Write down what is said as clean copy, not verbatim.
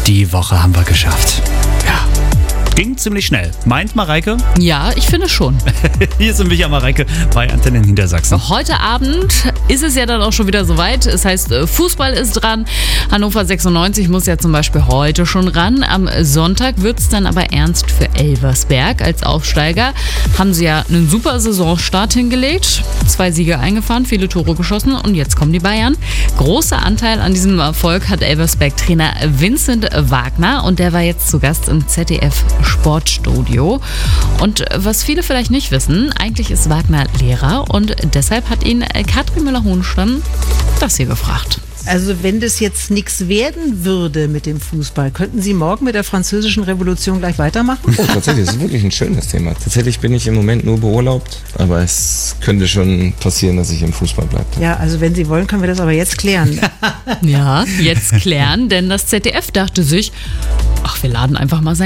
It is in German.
Die Woche haben wir geschafft. Ja, ging ziemlich schnell. Meint Mareike? Ja, ich finde schon. Hier sind Micha Mareike bei Antenne Niedersachsen. Heute Abend ist es ja dann auch schon wieder soweit. Es heißt, Fußball ist dran. Hannover 96 muss ja zum Beispiel heute schon ran. Am Sonntag wird es dann aber ernst für Elversberg. Als Aufsteiger haben sie ja einen super Saisonstart hingelegt. 2 Siege eingefahren, viele Tore geschossen und jetzt kommen die Bayern. Großer Anteil an diesem Erfolg hat Elversberg-Trainer Vincent Wagner und der war jetzt zu Gast im ZDF Sportstudio. Und was viele vielleicht nicht wissen, eigentlich ist Wagner Lehrer und deshalb hat ihn Katrin Müller-Hohenstein das hier gefragt. Also wenn das jetzt nichts werden würde mit dem Fußball, könnten Sie morgen mit der Französischen Revolution gleich weitermachen? Oh, tatsächlich, das ist wirklich ein schönes Thema. Tatsächlich bin ich im Moment nur beurlaubt, aber es könnte schon passieren, dass ich im Fußball bleibe. Ja, also wenn Sie wollen, können wir das aber jetzt klären. Ja, jetzt klären, denn das ZDF dachte sich, ach, wir laden einfach mal seinen